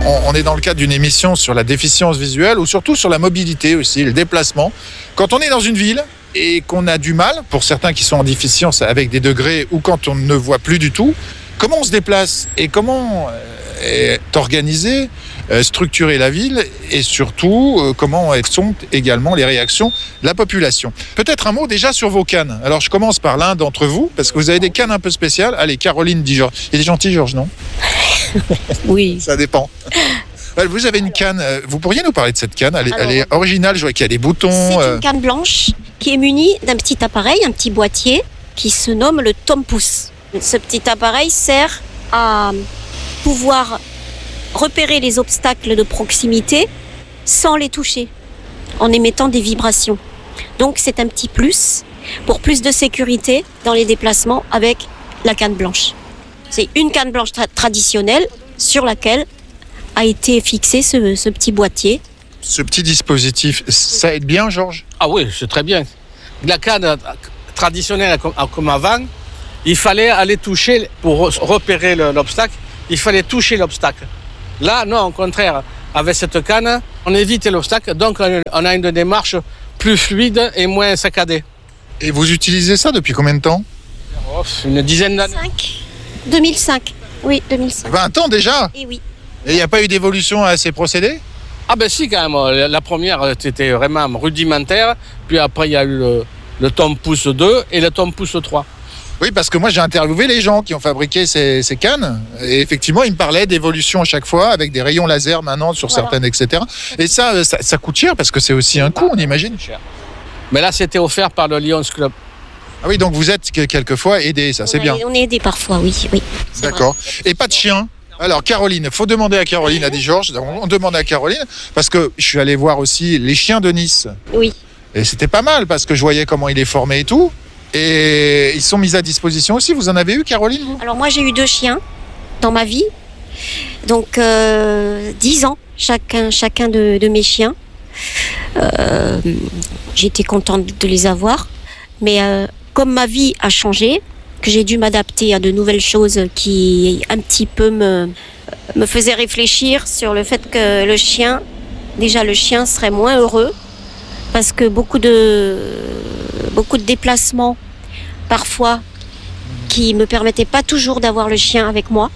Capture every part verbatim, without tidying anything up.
On, on est dans le cadre d'une émission sur la déficience visuelle ou surtout sur la mobilité aussi, le déplacement. Quand on est dans une ville et qu'on a du mal, pour certains qui sont en déficience avec des degrés ou quand on ne voit plus du tout, comment on se déplace et comment est organisée, structurer la ville et surtout comment sont également les réactions de la population. Peut-être un mot déjà sur vos cannes. Alors je commence par l'un d'entre vous parce que vous avez des cannes un peu spéciales. Allez, Caroline dit Georges. Il est gentil Georges, non? Oui. Ça dépend. Vous avez une canne, vous pourriez nous parler de cette canne? Elle est, Alors, elle est originale, je vois qu'il y a des boutons. C'est une canne blanche qui est munie d'un petit appareil, un petit boîtier qui se nomme le Tom-Pouce. Ce petit appareil sert à pouvoir repérer les obstacles de proximité sans les toucher, en émettant des vibrations. Donc c'est un petit plus pour plus de sécurité dans les déplacements avec la canne blanche. C'est une canne blanche tra- traditionnelle sur laquelle a été fixé ce, ce petit boîtier. Ce petit dispositif, ça aide bien Georges? Ah oui, c'est très bien. La canne traditionnelle comme, comme avant, il fallait aller toucher, pour repérer le, l'obstacle, il fallait toucher l'obstacle. Là, non, au contraire, avec cette canne, on évite l'obstacle, donc on a une démarche plus fluide et moins saccadée. Et vous utilisez ça depuis combien de temps? Oh, une dizaine d'années. deux mille cinq. Oui, deux mille cinq. vingt ans déjà? Et oui. Et il n'y a pas eu d'évolution à ces procédés? Ah ben si, quand même. La première, c'était vraiment rudimentaire. Puis après, il y a eu le, le Tom-Pouce deux et le Tom-Pouce trois. Oui, parce que moi, j'ai interviewé les gens qui ont fabriqué ces, ces cannes. Et effectivement, ils me parlaient d'évolution à chaque fois, avec des rayons laser maintenant sur voilà. certaines, et cetera. Et ça, ça, ça coûte cher, parce que c'est aussi un coût, on imagine. Cher. Mais là, c'était offert par le Lions Club. Ah oui, donc vous êtes quelquefois aidé, ça, c'est bien. On est aidé parfois, oui. oui D'accord. Vrai. Et pas de chien? Alors Caroline, faut demander à Caroline, a dit Georges, on demande à Caroline, parce que je suis allé voir aussi les chiens de Nice. Oui. Et c'était pas mal, parce que je voyais comment il est formé et tout. Et ils sont mis à disposition aussi. Vous en avez eu, Caroline, vous? Alors moi, j'ai eu deux chiens dans ma vie. Donc, euh, dix ans, chacun, chacun de, de mes chiens. Euh, j'étais contente de les avoir. Mais euh, comme ma vie a changé, que j'ai dû m'adapter à de nouvelles choses qui un petit peu me, me faisaient réfléchir sur le fait que le chien, déjà le chien serait moins heureux parce que beaucoup de, beaucoup de déplacements parfois qui me permettaient pas toujours d'avoir le chien avec moi.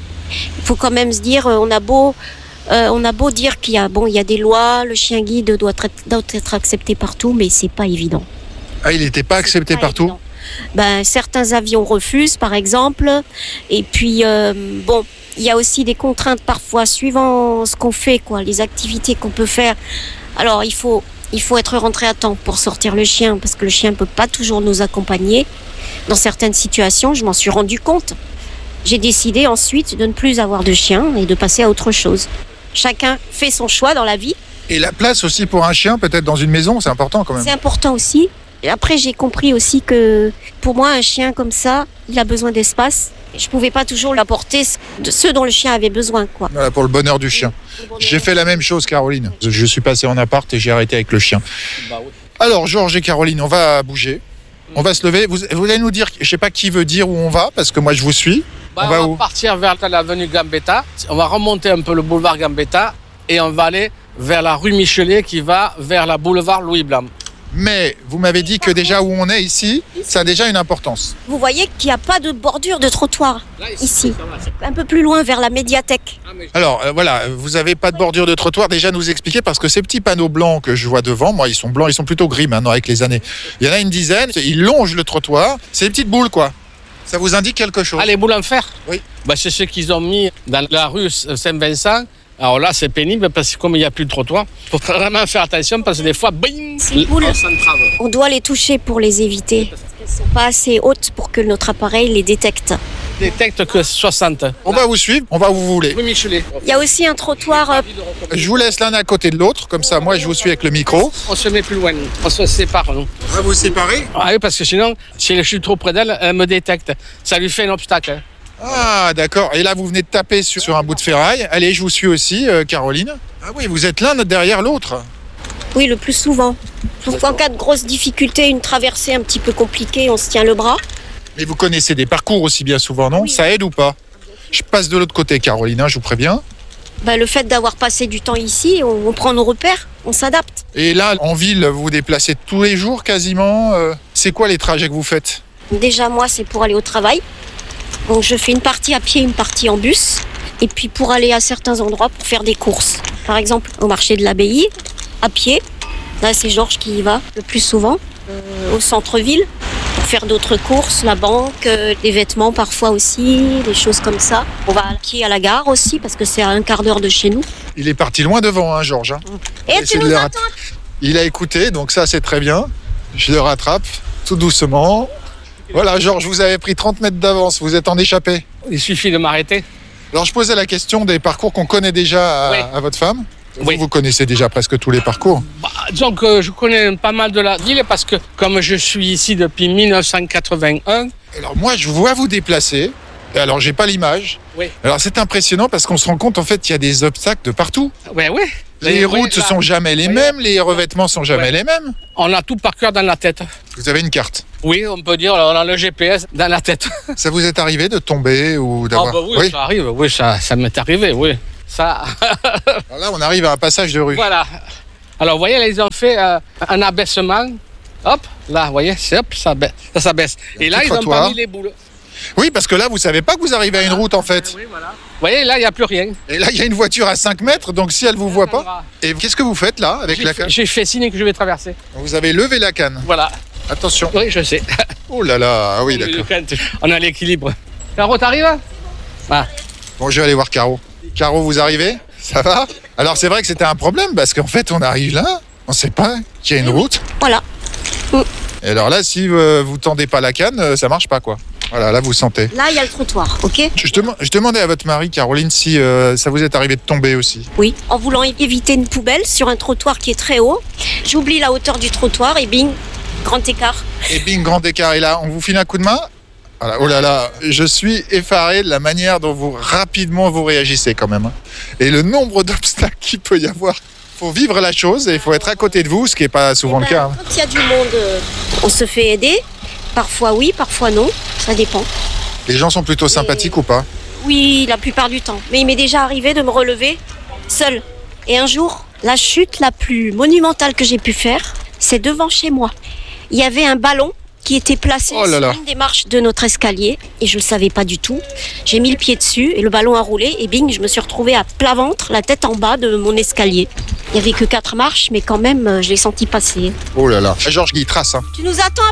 Il faut quand même se dire, on a beau, euh, on a beau dire qu'il y a, bon, il y a des lois, le chien guide doit être, doit être accepté partout, mais c'est pas évident. Ah, il n'était pas accepté pas partout? Évident. Ben, certains avions refusent, par exemple. Et puis, euh, bon, il y a aussi des contraintes parfois, suivant ce qu'on fait, quoi, les activités qu'on peut faire. Alors, il faut, il faut être rentré à temps pour sortir le chien, parce que le chien ne peut pas toujours nous accompagner. Dans certaines situations, je m'en suis rendu compte. J'ai décidé ensuite de ne plus avoir de chien et de passer à autre chose. Chacun fait son choix dans la vie. Et la place aussi pour un chien, peut-être dans une maison, c'est important quand même. C'est important aussi. Après, j'ai compris aussi que pour moi, un chien comme ça, il a besoin d'espace. Je ne pouvais pas toujours lui apporter ce dont le chien avait besoin, quoi. Voilà, pour le bonheur du chien. Bonheur. J'ai fait la même chose, Caroline. Je suis passé en appart et j'ai arrêté avec le chien. Bah oui. Alors, Georges et Caroline, on va bouger. On va se lever. Vous, vous allez nous dire, je ne sais pas qui veut dire où on va, parce que moi, je vous suis. Bah, on on va, va où partir vers l'avenue Gambetta. On va remonter un peu le boulevard Gambetta et on va aller vers la rue Michelet qui va vers la boulevard Louis Blanc. Mais vous m'avez dit que déjà où on est ici, ça a déjà une importance. Vous voyez qu'il n'y a pas de bordure de trottoir Là, ici. ici. Un peu plus loin vers la médiathèque. Alors euh, voilà, vous n'avez pas de bordure de trottoir. Déjà nous expliquer, parce que ces petits panneaux blancs que je vois devant, moi ils sont blancs, ils sont plutôt gris maintenant avec les années. Il y en a une dizaine, ils longent le trottoir. C'est des petites boules quoi. Ça vous indique quelque chose? Ah, les boules en fer? Oui. Bah, c'est ce qu'ils ont mis dans la rue Saint-Vincent. Alors là, c'est pénible parce que comme il n'y a plus de trottoir, il faut vraiment faire attention parce que des fois, bing, boules, on s'entrave. On doit les toucher pour les éviter. Parce qu'elles ne sont pas assez hautes pour que notre appareil les détecte. Détecte que soixante. On va vous suivre, on va où vous voulez. Oui, Michelet. Il y a aussi un trottoir. Euh... Je vous laisse l'un à côté de l'autre, comme ça, moi je vous suis avec le micro. On se met plus loin, on se sépare, nous. On va vous séparer? Ah oui, parce que sinon, si je suis trop près d'elle, elle me détecte. Ça lui fait un obstacle. Ah, d'accord. Et là, vous venez de taper sur, sur un bout de ferraille. Allez, je vous suis aussi, euh, Caroline. Ah oui, vous êtes l'un derrière l'autre. Oui, le plus souvent. Sauf qu'en cas de grosse difficulté, une traversée un petit peu compliquée, on se tient le bras. Mais vous connaissez des parcours aussi bien souvent, non? Oui. Ça aide ou pas? Je passe de l'autre côté, Caroline, hein, je vous préviens. Bah, le fait d'avoir passé du temps ici, on, on prend nos repères, on s'adapte. Et là, en ville, vous vous déplacez tous les jours quasiment. euh, C'est quoi les trajets que vous faites? Déjà, moi, c'est pour aller au travail. Donc, je fais une partie à pied, une partie en bus. Et puis, pour aller à certains endroits, pour faire des courses. Par exemple, au marché de l'Abbaye, à pied. Là, c'est Georges qui y va le plus souvent. Euh, au centre-ville, pour faire d'autres courses, la banque, euh, des vêtements parfois aussi, des choses comme ça. On va à pied à la gare aussi, parce que c'est à un quart d'heure de chez nous. Il est parti loin devant, hein, Georges. hein. Et Essayez tu de nous le attends. rat- Il a écouté, donc ça c'est très bien. Je le rattrape tout doucement. Voilà, Georges, vous avez pris trente mètres d'avance, vous êtes en échappé. Il suffit de m'arrêter. Alors je posais la question des parcours qu'on connaît déjà à, Oui. à votre femme. Vous, Oui. vous connaissez déjà presque tous les parcours. Bah, disons que je connais pas mal de la ville parce que comme je suis ici depuis mille neuf cent quatre-vingt-un, Alors moi, je vois vous déplacer. Et alors, j'ai pas l'image. Oui. Alors, c'est impressionnant parce qu'on se rend compte, en fait, qu'il y a des obstacles de partout. ouais, ouais. Les Et routes oui, ne sont là, jamais les oui. mêmes, les revêtements sont jamais Ouais. les mêmes. On a tout par cœur dans la tête. Vous avez une carte. Oui, on peut dire, on a le G P S dans la tête. Ça vous est arrivé de tomber ou Ah d'avoir... bah oui, ça arrive, oui, ça, ça m'est arrivé, oui. Ça, Alors là, on arrive à un passage de rue. voilà. Alors, vous voyez, là, ils ont fait euh, un abaissement. Hop, là, vous voyez, c'est hop, ça, baisse, ça s'abaisse. Il y a un Et là, petit ils ont trottoir. pas mis les boules. Oui, parce que là, vous savez pas que vous arrivez à une route, en fait. Oui, voilà. Vous voyez, là, il n'y a plus rien. Et là, il y a une voiture à cinq mètres, donc si elle vous voit pas... Et qu'est-ce que vous faites là, avec J'ai la fait- canne? J'ai fait signe que je vais traverser. Vous avez levé la canne. Voilà. Attention. Oui, je sais. Oh là là, ah oui, d'accord. On a l'équilibre. Caro, t'arrives? Ah. Bon, je vais aller voir Caro. Caro, vous arrivez? Ça va? Alors, c'est vrai que c'était un problème, parce qu'en fait, on arrive là, on sait pas qu'il y a une route. Voilà. Et alors là, si euh, vous tendez pas la canne, euh, ça marche pas, quoi. Voilà, là, vous sentez. Là, il y a le trottoir, ok? Je, dem- je demandais à votre mari, Caroline, si euh, ça vous est arrivé de tomber aussi. Oui. En voulant éviter une poubelle sur un trottoir qui est très haut, j'oublie la hauteur du trottoir et bing, grand écart. Et bing, grand écart. Et là, on vous file un coup de main. Voilà. Oh là là, je suis effaré de la manière dont vous rapidement vous réagissez quand même. hein. Et le nombre d'obstacles qu'il peut y avoir. Faut vivre la chose et il faut être à côté de vous, ce qui n'est pas souvent Eh le ben, cas. hein. Quand il y a du monde, euh, on se fait aider. Parfois oui, parfois non. Ça dépend. Les gens sont plutôt sympathiques ou pas? Oui, la plupart du temps. Mais il m'est déjà arrivé de me relever seule. Et un jour, la chute la plus monumentale que j'ai pu faire, c'est devant chez moi. Il y avait un ballon qui était placé Oh là sur là. une des marches de notre escalier et je ne le savais pas du tout. J'ai mis le pied dessus et le ballon a roulé et bing, je me suis retrouvée à plat ventre, la tête en bas de mon escalier. Il n'y avait que quatre marches, mais quand même, je l'ai senti passer. Oh là là. Georges Guy, trace. hein. Tu nous attends un peu ?